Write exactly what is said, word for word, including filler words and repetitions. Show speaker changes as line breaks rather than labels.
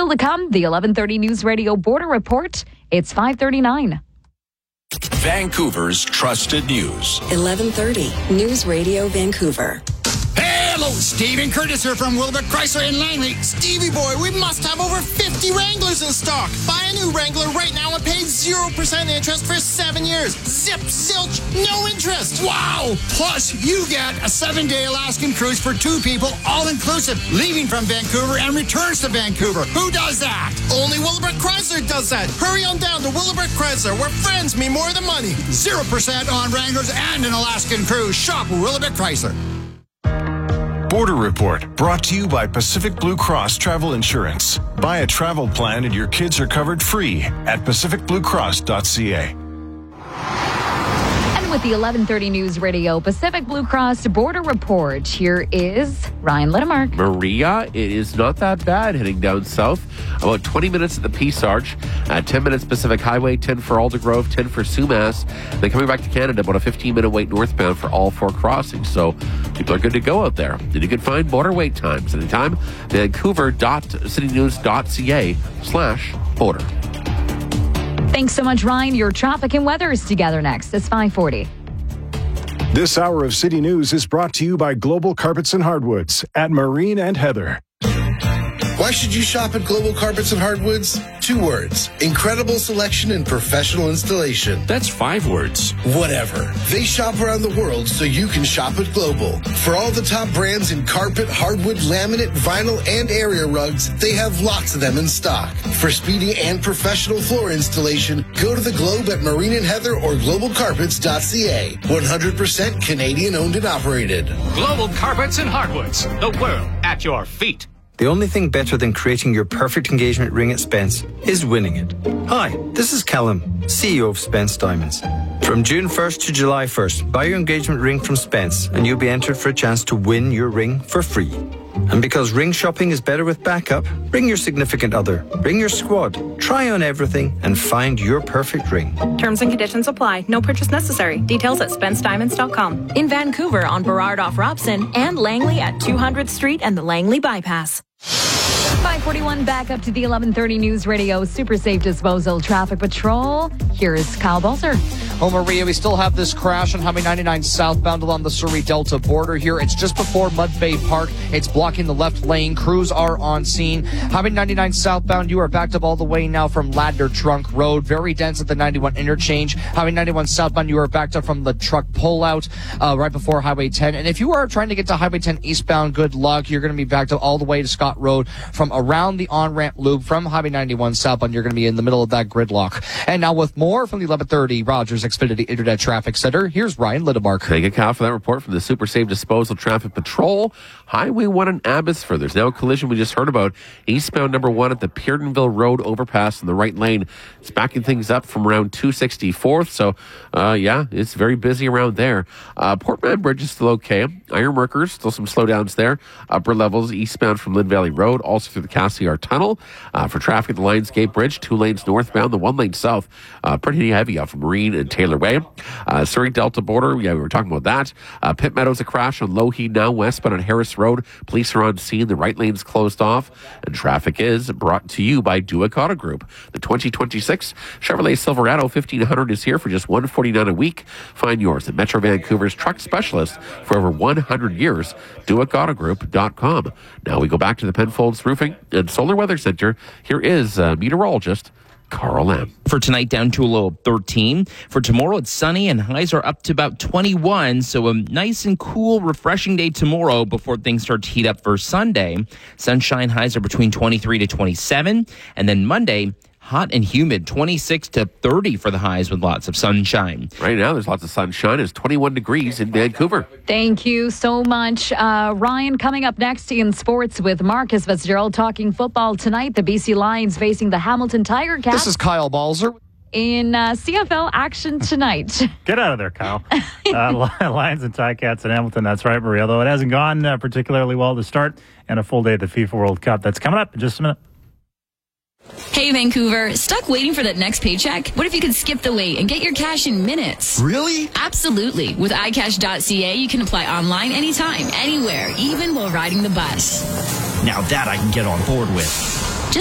Still to come, the eleven thirty News Radio Border Report. It's five thirty-nine.
Vancouver's trusted news.
eleven thirty News Radio Vancouver.
Hello, Stephen Curtis here from Wilbur Chrysler in Langley. Stevie boy, we must have over fifty Wranglers in stock. Buy a new Wrangler right now and pay zero percent interest for seven years. Zip, zilch, no interest. Wow! Plus, you get a seven-day Alaskan cruise for two people, all-inclusive, leaving from Vancouver and returns to Vancouver. Who does that? Only Willowbrook Chrysler does that. Hurry on down to Willowbrook Chrysler, where friends mean more than money. zero percent on Wranglers and an Alaskan cruise. Shop Willowbrook Chrysler.
Border Report, brought to you by Pacific Blue Cross Travel Insurance. Buy a travel plan and your kids are covered free at pacific blue cross dot c a.
And with the eleven thirty News Radio Pacific Blue Cross Border Report, here is Ryan Littemark.
Maria, it is not that bad heading down south. About twenty minutes at the Peace Arch, uh, ten minutes Pacific Highway, ten for Aldergrove, ten for Sumas. Then coming back to Canada, about a fifteen minute wait northbound for all four crossings. So people are good to go out there. And you can find border wait times anytime. Vancouver dot city news dot c a slash border.
Thanks so much, Ryan. Your traffic and weather is together next. It's five forty.
This hour of City News is brought to you by Global Carpets and Hardwoods at Marine and Heather.
Why should you shop at Global Carpets and Hardwoods? Two words. Incredible selection and professional installation.
That's five words.
Whatever. They shop around the world so you can shop at Global. For all the top brands in carpet, hardwood, laminate, vinyl, and area rugs, they have lots of them in stock. For speedy and professional floor installation, go to the Globe at Marine and Heather or global carpets dot c a. one hundred percent Canadian owned and operated.
Global Carpets and Hardwoods. The world at your feet.
The only thing better than creating your perfect engagement ring at Spence is winning it. Hi, this is Callum, C E O of Spence Diamonds. From June first to July first, buy your engagement ring from Spence and you'll be entered for a chance to win your ring for free. And because ring shopping is better with backup, bring your significant other, bring your squad, try on everything and find your perfect ring.
Terms and conditions apply. No purchase necessary. Details at spence diamonds dot com. In Vancouver on Burrard off Robson and Langley at two hundredth Street and the Langley Bypass.
five forty-one, back up to the eleven thirty News Radio Super Safe Disposal Traffic Patrol. Here's Kyle Balzer.
Oh, Maria, we still have this crash on Highway ninety-nine southbound along the Surrey-Delta border here. It's just before Mud Bay Park. It's blocking the left lane. Crews are on scene. Highway ninety-nine southbound, you are backed up all the way now from Ladner Trunk Road. Very dense at the ninety-one interchange. Highway ninety-one southbound, you are backed up from the truck pullout uh, right before Highway ten. And if you are trying to get to Highway ten eastbound, good luck. You're going to be backed up all the way to Scott Road from around the on-ramp loop from Highway ninety-one southbound. You're going to be in the middle of that gridlock. And now with more from the eleven thirty Rogers Xfinity Internet Traffic Center, here's Ryan Littemark.
Thank you, Kyle, for that report from the Super Safe Disposal Traffic Patrol. Highway one in Abbotsford. There's now a collision we just heard about. Eastbound number one at the Peardenville Road overpass in the right lane. It's backing things up from around two sixty-fourth. So, uh, yeah, it's very busy around there. Uh, Port Mann Bridge is still okay. Ironworkers, still some slowdowns there. Upper levels eastbound from Lynn Valley Road, also through the Cassiar Tunnel. Uh, for traffic at the Lionsgate Bridge, two lanes northbound, the one lane south. Uh, pretty heavy off of Marine and Taylor Way. Uh, Surrey Delta border, yeah, we were talking about that. Uh, Pitt Meadows, a crash on Lougheed now westbound on Harris Road. Police are on scene. The right lane's closed off. And traffic is brought to you by Duick Auto Group. The twenty twenty-six Chevrolet Silverado fifteen hundred is here for just one hundred forty-nine dollars a week. Find yours at Metro Vancouver's truck specialist for over one hundred years. Duick Auto Group dot com. Now we go back to the Penfolds Roofing and Solar Weather Center. Here is uh, meteorologist Carl M.
For tonight, down to a low of thirteen. For tomorrow, it's sunny and highs are up to about twenty-one. So a nice and cool, refreshing day tomorrow before things start to heat up for Sunday. Sunshine highs are between twenty-three to twenty-seven. And then Monday, hot and humid, twenty-six to thirty for the highs with lots of sunshine.
Right now, there's lots of sunshine. It's twenty-one degrees in Vancouver.
Thank you so much, uh, Ryan. Coming up next in sports with Marcus Fitzgerald talking football tonight. The B C Lions facing the Hamilton Tiger Cats.
This is Kyle Balzer.
In uh, C F L action tonight.
Get out of there, Kyle. uh, Lions and Ticats in Hamilton. That's right, Maria. Though it hasn't gone uh, particularly well to start, and a full day of the FIFA World Cup. That's coming up in just a minute.
Hey, Vancouver, stuck waiting for that next paycheck? What if you could skip the wait and get your cash in minutes?
Really?
Absolutely. With i cash dot c a, you can apply online anytime, anywhere, even while riding the bus.
Now that I can get on board with.